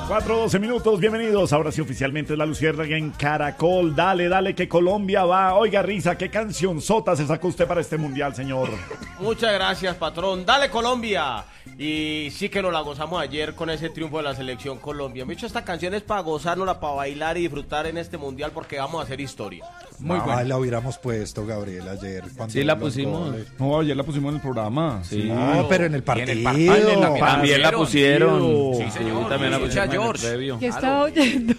4:12 minutos, bienvenidos. Ahora sí, oficialmente La Luciérnaga en Caracol. Dale, dale, que Colombia va. Oiga, Risa, ¿qué canción sota se sacó usted para este mundial, señor? Muchas gracias, patrón. Dale, Colombia. Y sí que nos la gozamos ayer con ese triunfo de la selección Colombia. Me he dicho, esta canción es para gozárnosla, para bailar y disfrutar en este mundial porque vamos a hacer historia. Muy Ah, bueno. la hubiéramos puesto, Gabriel, ayer. Sí, la pusimos. No, ayer la pusimos en el programa. Sí. No, pero en el partido. También la pusieron. Sí, señor. También la pusieron en el previo. ¿Qué estaba oyendo?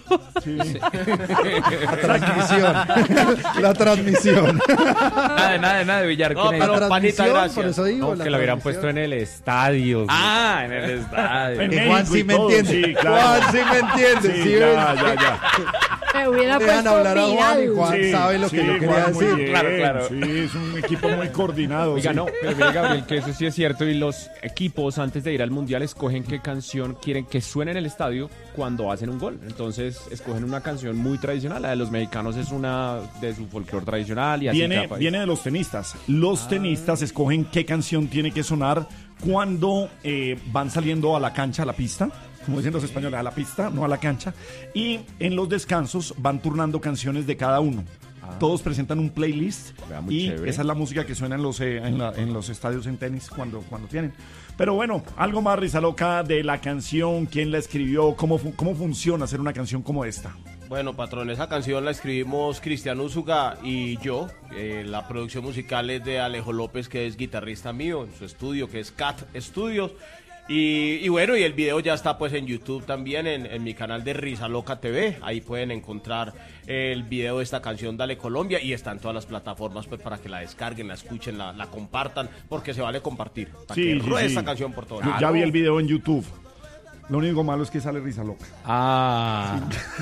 La transmisión. La transmisión. Nada de Villar. No, ¿Quién pero es? panita, gracias. por eso digo. No, que la hubieran puesto en el estadio. Ah, en el estadio. En Que México Juan sí y me todo, entiende. sí, claro. Juan sí me entiende. Sí, ¿sí ya, ves? ya. Me hubiera Dejan puesto hablar a Juan y viral. Juan sabe lo que yo quería Juan, muy decir. bien, Claro. Sí, es un equipo muy coordinado. Oiga, sí. no, pero mire, Gabriel, que eso sí es cierto. Y los equipos, antes de ir al mundial, escogen qué canción quieren que suene en el estadio cuando hacen un gol. Entonces, escogen una canción muy tradicional. La de los mexicanos es una de su folclore tradicional. Y así cada país. Viene de los tenistas. Los tenistas escogen qué canción tiene que sonar cuando van saliendo a la cancha, a la pista. Como dicen los españoles, a la pista, no a la cancha. Y en los descansos van turnando canciones de cada uno. Todos presentan un playlist Vea, muy y chévere. esa es la música que suena en los estadios en tenis cuando tienen. Pero bueno, algo más, Risa Loca, de la canción, quién la escribió, cómo funciona hacer una canción como esta. Bueno, patrón, esa canción la escribimos Cristian Úsuga y yo. La producción musical es de Alejo López, que es guitarrista mío, en su estudio, que es Cat Studios. Y bueno, y el video ya está pues en YouTube también, en mi canal de Risa Loca TV. Ahí pueden encontrar el video de esta canción Dale Colombia, y está en todas las plataformas pues para que la descarguen, la escuchen, la compartan, porque se vale compartir. Para que ruede esta canción por todo. Yo ya vi el video en YouTube. Lo único malo es que sale Risa Loca. Ah.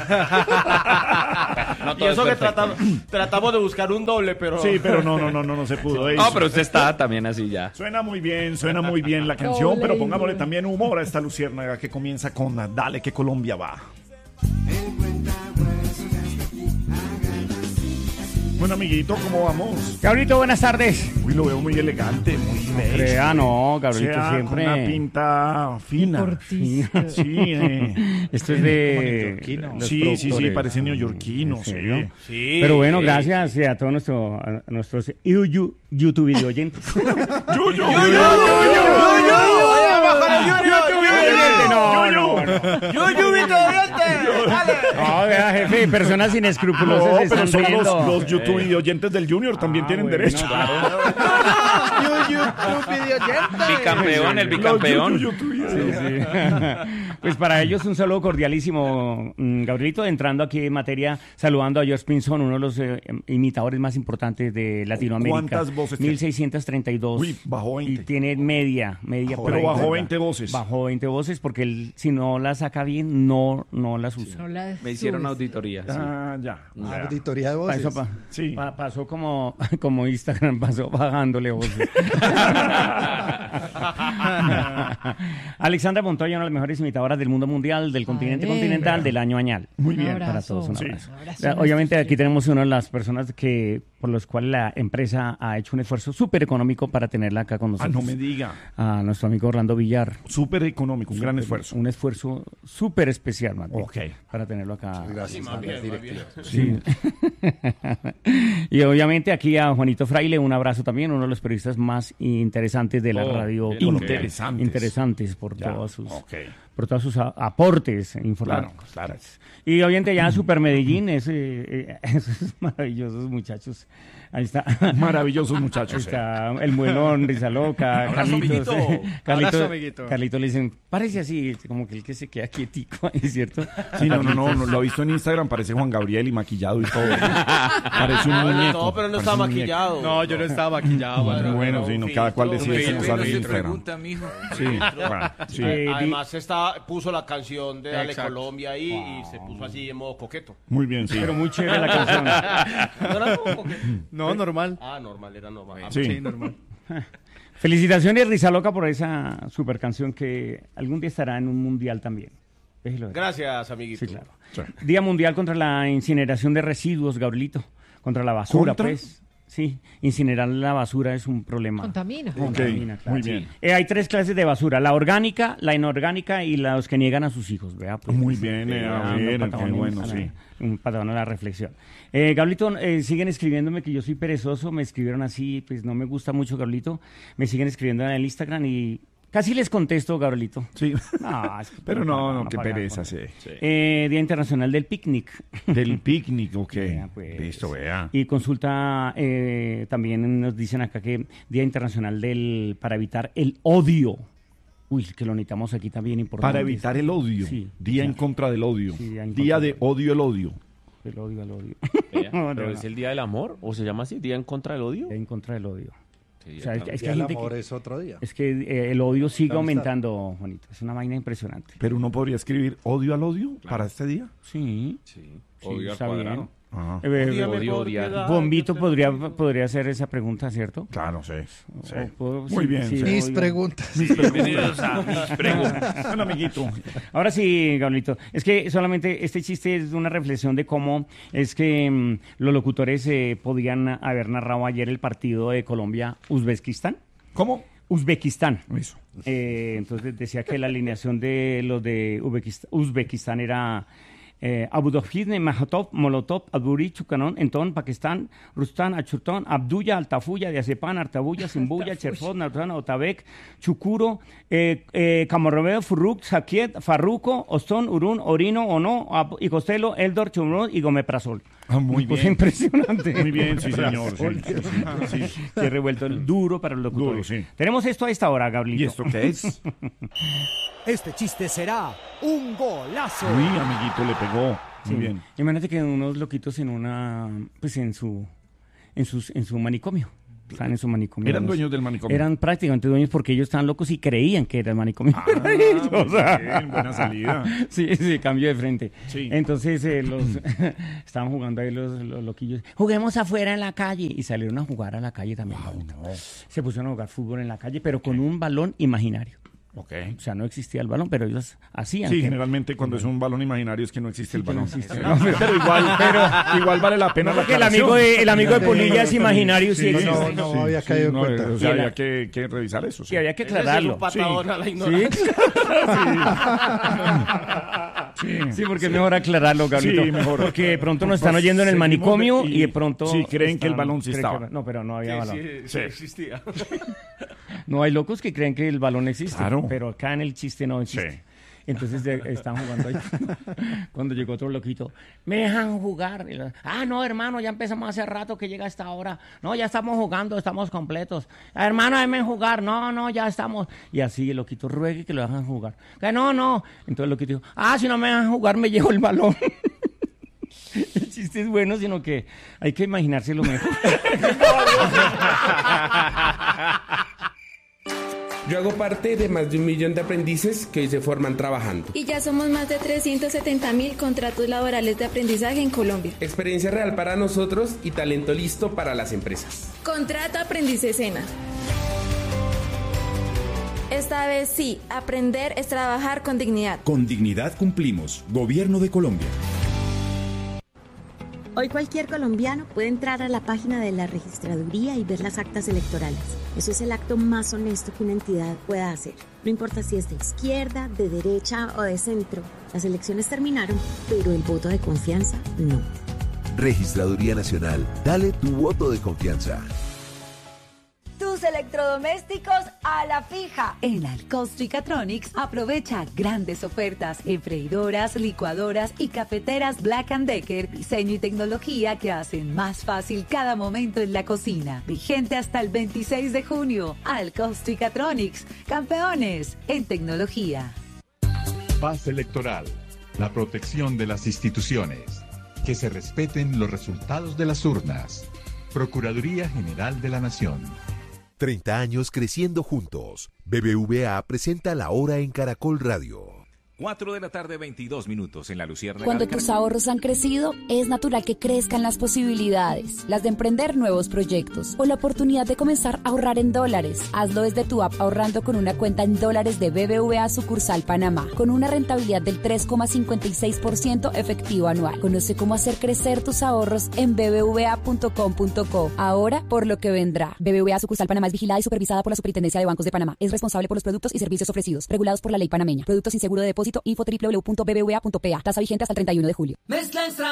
No, Y todo eso es que perfecto. tratamos de buscar un doble, pero... Sí, pero no se pudo. No, pero usted está también así ya. Suena muy bien la canción, Doble pero y pongámosle doble. también humor a esta luciérnaga que comienza con Dale que Colombia va. Bueno, amiguito, ¿cómo vamos? Gabrielito, buenas tardes. Uy, lo veo muy elegante, muy bello. Crea, no, O Gabrielito sea, siempre. con una pinta fina. Cortísimo. Sí, Esto es de neoyorquino. los sí, productores. parece neoyorquino, ¿En sí. serio? Sí. Pero bueno, gracias a todos nuestros YouTube video oyentes. No, vea, jefe, personas sin escrúpulos No, se pero están son riendo. los YouTube video oyentes del Junior, también tienen bueno, derecho. claro. Bicampeón, el bicampeón. Los YouTube video. Sí. Pues para ellos un saludo cordialísimo, Gabrielito, entrando aquí en materia, saludando a George Pinson, uno de los imitadores más importantes de Latinoamérica. ¿Cuántas voces tiene? 1632. Uy, bajó 20. Y tiene media Pero por ahí. bajó 20 voces. Bajó 20 voces porque él, si no la saca bien, no las usa. No la Me hicieron subes. auditoría. Sí. Ah, ya. Auditoría de voces. Sí. Pasó como Instagram, pasó bajándole voces. Alexandra Montoya, una de las mejores imitadoras del mundo mundial, del continente Vale. continental, del año añal. Muy Un bien. abrazo. Para todos, un Sí. abrazo. Un abrazo. Obviamente aquí tenemos una de las personas por los cuales la empresa ha hecho un esfuerzo súper económico para tenerla acá con Ah, nosotros. no me diga. A nuestro amigo Orlando Villar. Súper económico, un gran esfuerzo. Un esfuerzo súper especial, más bien, Ok. para tenerlo acá. Gracias a las directivas. Sí. Y obviamente aquí a Juanito Fraile, un abrazo también, uno de los periodistas más interesantes de la radio colombiana. Interesantes por Ya, todos sus ok. por todos sus aportes informáticos. Claro. Y obviamente ya Super Medellín, esos maravillosos muchachos. Ahí está. Maravillosos muchachos. Ahí está el Muelón, Risa Loca, Abrazo, Carlitos. amiguito. Abrazo, amiguito. Carlitos le dicen, parece así, como que el que se queda quietico ahí, ¿cierto? Sí, no, lo he visto en Instagram, parece Juan Gabriel y maquillado y todo. Parece un muñeco. No, pero no parece está un muñeco. maquillado. No, yo no estaba maquillado. patrón. Bueno, sí, no, cada cual decide cómo sale en Instagram. Pregunta, mijo. Sí, bueno, sí. Además puso la canción de Dale Exacto. Colombia ahí y se puso así en modo coqueto. Muy bien, sí. Pero muy chévere la canción. ¿No era modo coqueto? No, normal. Ah, normal, era normal. Ah, Sí. Sí, normal. Felicitaciones, Risa Loca, por esa super canción que algún día estará en un mundial también. Déjelo ver. Gracias, amiguito. Sí, claro. Sí. Día Mundial contra la incineración de residuos, Gabrielito. Contra la basura, ¿Contra? pues. Sí, incinerar la basura es un problema. Contamina. Contamina, claro. muy bien. Hay 3 clases de basura, la orgánica, la inorgánica y los que niegan a sus hijos. Vea, pues, Muy bien, a ver, qué bueno, sí. Un patrón a la reflexión. Gablito, siguen escribiéndome que yo soy perezoso, me escribieron así, pues no me gusta mucho, Gablito. Me siguen escribiendo en el Instagram y casi les contesto, Gabrielito. Sí. No, es que Pero no, qué pagar pereza, con- sí. Día Internacional del Picnic. Del picnic, ok. Vea, pues. Listo, vea. Y consulta, también nos dicen acá que Día Internacional para evitar el odio. Uy, que lo necesitamos aquí también importante. Para evitar el odio. Sí. Día Sí. en contra del odio. Sí, día en Día contra de del odio, el odio. El odio al odio. Vea, No, ¿Pero no, es no. el día del amor? ¿O se llama así? ¿Día en contra del odio? Día en contra del odio. Sí, O sea, es que Y hay el gente amor que... es otro día. Es que el odio sigue La amistad. aumentando, Juanito. Es una vaina impresionante. Pero uno podría escribir odio al odio para este día. Sí. Odio al está cuadrado. bien. Ajá. Odio, odiar. Bombito podría hacer esa pregunta, ¿cierto? Claro, sí. sí. Puedo- Muy sí, bien, sí, sí. Mis odio. preguntas. Bienvenidos a mis preguntas. Bueno, amiguito. Ahora sí, Gablito. Es que solamente este chiste es una reflexión de cómo es que los locutores podían haber narrado ayer el partido de Colombia-Uzbekistán. ¿Cómo? Uzbekistán. Eso. Entonces decía que la alineación de los de Uzbekistán era Abudofizne, Mahatov, Molotov, Adburi, Chukanón, Entón, Pakistán, Rustan, Achurtón, Abdulla, Altafulla, Diazepán, Artabulla, Simbuya, Cherfot, Nartán, Otabek, Chukuro, Camorrobeo, Furruk, Sakiet, Farruco, Ostón, Urún, Orino, Ono, y Costello, Eldor, Chumrón y Gomeprazol. Muy Cosa bien. impresionante. Muy bien, sí, señor. Sí. Que revuelto duro para los locutores. Duro, sí. Tenemos esto a esta hora, Gablito. ¿Y esto qué es? Este chiste será un golazo. Uy, amiguito, le pegó. Muy Sí. bien. Imagínate que unos loquitos en su manicomio. Estaban en su manicomio. Eran dueños del manicomio. Eran prácticamente dueños porque ellos estaban locos y creían que era el manicomio. Muy bien, buena salida. Sí, cambio de frente. Sí. Entonces estaban jugando ahí los loquillos. Juguemos afuera en la calle. Y salieron a jugar a la calle también. Se pusieron a jugar fútbol en la calle, pero con un balón imaginario. Ok. O sea, no existía el balón, pero ellos hacían. Sí, que- generalmente cuando es un balón imaginario es que no existe el que no balón. existe. Pero igual vale la pena la Porque aclaración. el amigo de Polilla es imaginario, sí, existe. no había caído en cuenta. O sea, Y la- había que revisar eso. Sí, había que Ese es aclararlo. un patadón a la Sí, ignorancia. sí, porque es mejor aclararlo, Gabrielito. Sí, mejor. Porque de pronto nos están oyendo en el Seguimos manicomio de- y de pronto... Sí, creen que el balón sí creen estaba. no, pero no había balón. Sí, existía. No, hay locos que creen que el balón existe, Claro. pero acá en el chiste no existe. Sí. Entonces están jugando ahí. Cuando llegó otro loquito, ¿me dejan jugar? Y no, hermano, ya empezamos hace rato que llega esta hora. No, ya estamos jugando, estamos completos. Hermano, déjenme jugar. No, ya estamos. Y así el loquito ruegue que lo dejan jugar. Que no. Entonces el loquito dijo, si no me dejan jugar, me llevo el balón. El chiste es bueno, sino que hay que imaginárselo mejor. Yo hago parte de más de 1 millón de aprendices que hoy se forman trabajando. Y ya somos más de 370.000 contratos laborales de aprendizaje en Colombia. Experiencia real para nosotros y talento listo para las empresas. Contrato Aprendices SENA. Esta vez sí, aprender es trabajar con dignidad. Con dignidad cumplimos. Gobierno de Colombia. Hoy cualquier colombiano puede entrar a la página de la registraduría y ver las actas electorales. Eso es el acto más honesto que una entidad pueda hacer. No importa si es de izquierda, de derecha o de centro. Las elecciones terminaron, pero el voto de confianza no. Registraduría Nacional. Dale tu voto de confianza. Tus electrodomésticos a la fija. En Alcosto y Catronics aprovecha grandes ofertas en freidoras, licuadoras y cafeteras Black & Decker, diseño y tecnología que hacen más fácil cada momento en la cocina. Vigente hasta el 26 de junio. Alcosto y Catronics, campeones en tecnología. Paz electoral, la protección de las instituciones, que se respeten los resultados de las urnas. Procuraduría General de la Nación. 30 años creciendo juntos. BBVA presenta La Hora en Caracol Radio. 4 de la tarde, 22 minutos en la Luciérnaga. Cuando tus ahorros han crecido, es natural que crezcan las posibilidades, las de emprender nuevos proyectos o la oportunidad de comenzar a ahorrar en dólares. Hazlo desde tu app ahorrando con una cuenta en dólares de BBVA sucursal Panamá, con una rentabilidad del 3,56% efectivo anual. Conoce cómo hacer crecer tus ahorros en bbva.com.co. Ahora por lo que vendrá. BBVA sucursal Panamá es vigilada y supervisada por la Superintendencia de Bancos de Panamá. Es responsable por los productos y servicios ofrecidos, regulados por la ley panameña. Productos sin seguro de depósito. Info www.bbva.pa. Tasa vigente hasta el 31 de julio. Mezcla extra